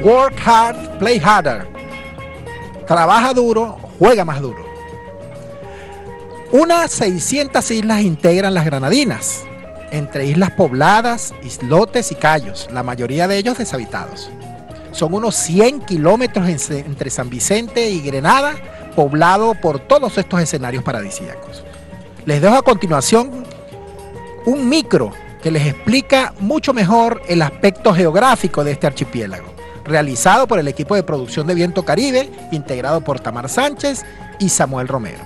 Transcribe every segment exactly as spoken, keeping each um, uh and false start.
Work hard, play harder. Trabaja duro, juega más duro. Unas seiscientas islas integran las Granadinas, entre islas pobladas, islotes y cayos, la mayoría de ellos deshabitados. Son unos cien kilómetros entre San Vicente y Grenada, poblado por todos estos escenarios paradisíacos. Les dejo a continuación un micro que les explica mucho mejor el aspecto geográfico de este archipiélago, realizado por el equipo de producción de Viento Caribe, integrado por Tamar Sánchez y Samuel Romero.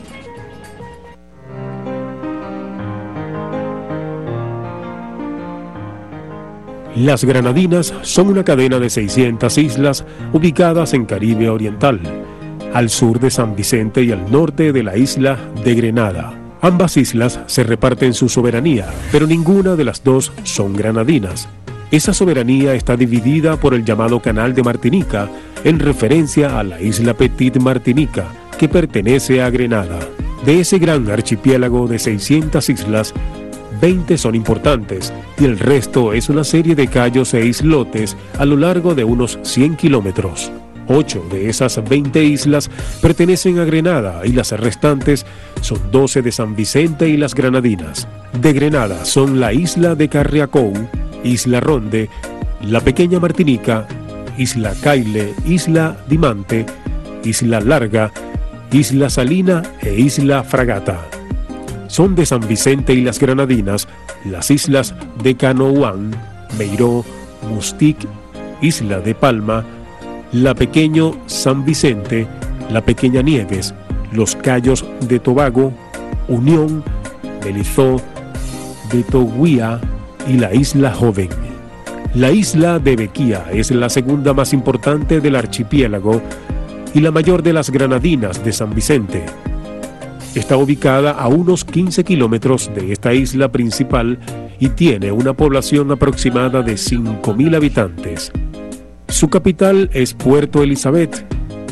Las Granadinas son una cadena de seiscientas islas ubicadas en Caribe Oriental, al sur de San Vicente y al norte de la isla de Grenada. Ambas islas se reparten su soberanía, pero ninguna de las dos son granadinas. Esa soberanía está dividida por el llamado Canal de Martinica, en referencia a la isla Petite Martinica, que pertenece a Grenada. De ese gran archipiélago de seiscientas islas, veinte son importantes y el resto es una serie de cayos e islotes a lo largo de unos cien kilómetros. Ocho de esas veinte islas pertenecen a Grenada y las restantes son doce de San Vicente y las Granadinas. De Grenada son la isla de Carriacou, Isla Ronde, la Pequeña Martinica, Isla Caille, Isla Dimante, Isla Larga, Isla Salina e Isla Fragata. Son de San Vicente y las Granadinas las islas de Canouan, Meiró, Mustic, Isla de Palma, la Pequeño San Vicente, la Pequeña Nieves, los Cayos de Tobago, Unión, Melizó, Betoguía y la Isla Joven. La isla de Bequia es la segunda más importante del archipiélago y la mayor de las Granadinas de San Vicente. Está ubicada a unos quince kilómetros de esta isla principal y tiene una población aproximada de cinco mil habitantes. Su capital es Puerto Elizabeth.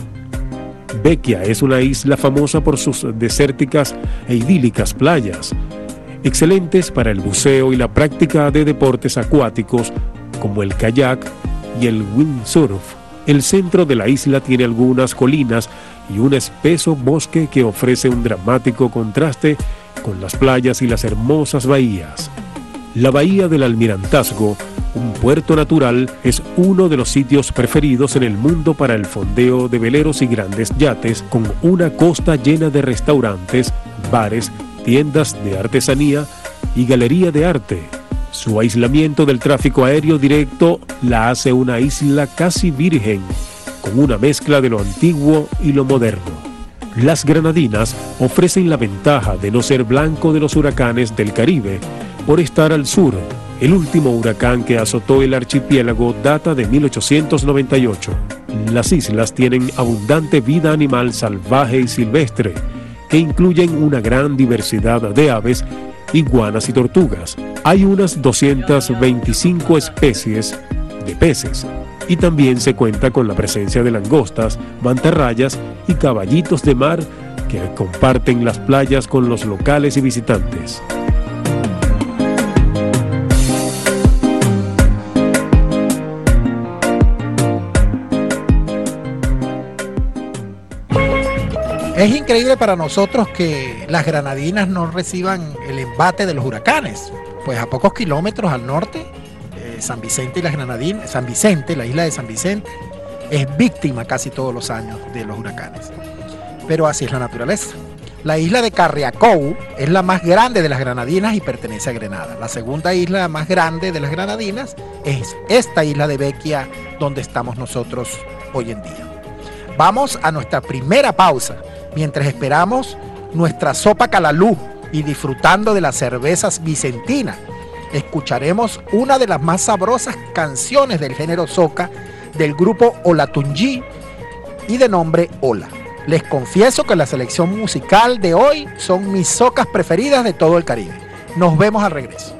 Bequia es una isla famosa por sus desérticas e idílicas playas, excelentes para el buceo y la práctica de deportes acuáticos como el kayak y el windsurf. El centro de la isla tiene algunas colinas y un espeso bosque que ofrece un dramático contraste con las playas y las hermosas bahías. La bahía del Almirantazgo, un puerto natural, es uno de los sitios preferidos en el mundo para el fondeo de veleros y grandes yates, con una costa llena de restaurantes, bares, tiendas de artesanía y galería de arte. Su aislamiento del tráfico aéreo directo la hace una isla casi virgen, con una mezcla de lo antiguo y lo moderno. Las Granadinas ofrecen la ventaja de no ser blanco de los huracanes del Caribe por estar al sur. El último huracán que azotó el archipiélago data de mil ochocientos noventa y ocho. Las islas tienen abundante vida animal salvaje y silvestre, que incluyen una gran diversidad de aves, iguanas y tortugas. Hay unas doscientas veinticinco especies de peces y también se cuenta con la presencia de langostas, mantarrayas y caballitos de mar que comparten las playas con los locales y visitantes. Es increíble para nosotros que las Granadinas no reciban el embate de los huracanes, pues a pocos kilómetros al norte, eh, San Vicente y las Granadinas, San Vicente, la isla de San Vicente, es víctima casi todos los años de los huracanes. Pero así es la naturaleza. La isla de Carriacou es la más grande de las Granadinas y pertenece a Grenada. La segunda isla más grande de las Granadinas es esta isla de Bequia, donde estamos nosotros hoy en día. Vamos a nuestra primera pausa, mientras esperamos nuestra sopa calalú y disfrutando de las cervezas Vicentina. Escucharemos una de las más sabrosas canciones del género soca del grupo Olatunji y de nombre Ola. Les confieso que la selección musical de hoy son mis socas preferidas de todo el Caribe. Nos vemos al regreso.